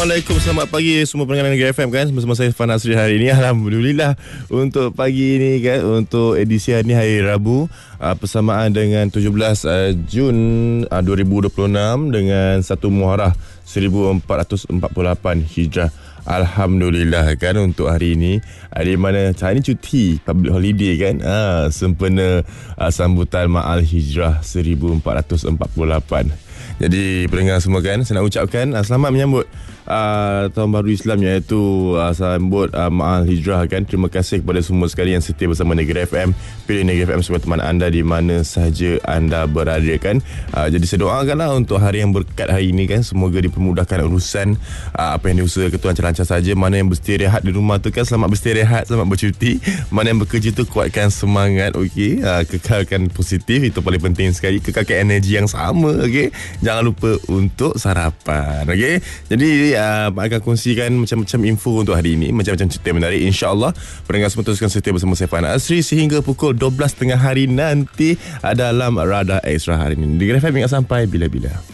Assalamualaikum, selamat pagi semua pendengar Negeri FM kan. Bersama saya Fan Asri hari ini. Alhamdulillah untuk pagi ini kan, untuk edisi hari ini hari Rabu, persamaan dengan 17 Jun 2026 dengan 1 Muharram 1448 Hijrah. Alhamdulillah kan untuk hari ini, di mana hari ini cuti public holiday kan, sempena sambutan Ma'al Hijrah 1448. Jadi pendengar semua kan, saya nak ucapkan selamat menyambut tahun baru Islam, iaitu sambut Ma'al Hijrah kan. Terima kasih kepada semua sekali yang setia bersama Negeri FM. Pilih Negeri FM sebagai teman anda di mana sahaja anda berada kan. Jadi saya doakanlah untuk hari yang berkat hari ini kan, semoga dipermudahkan urusan apa yang diusahakan tu lancar-lancar saja. Mana yang beristirahat di rumah tu kan, selamat beristirahat, selamat bercuti. Mana yang bekerja tu kuatkan semangat, okey. Kekalkan positif, itu paling penting sekali. Kekalkan energi yang sama, okey. Jangan lupa untuk sarapan, okey. Jadi akan kongsikan macam-macam info untuk hari ini, macam-macam cerita menarik. InsyaAllah pendengar semua teruskan setia bersama saya Fan Asri sehingga pukul 12 tengah hari nanti dalam Radar Extra hari ini. Negeri FM ingat sampai bila-bila.